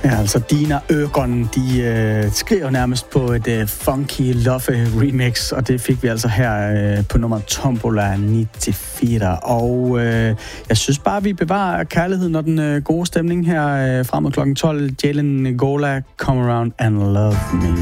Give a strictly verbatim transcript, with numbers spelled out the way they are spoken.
Ja, altså Dina Øgon, de øh, skriver nærmest på et øh, funky love remix, og det fik vi altså her øh, på nummer Tombola nioghalvfjerds. Og øh, jeg synes bare, vi bevarer kærligheden og den øh, gode stemning her øh, frem mod klokken tolv. Jalen Ngola, Come Around and Love Me.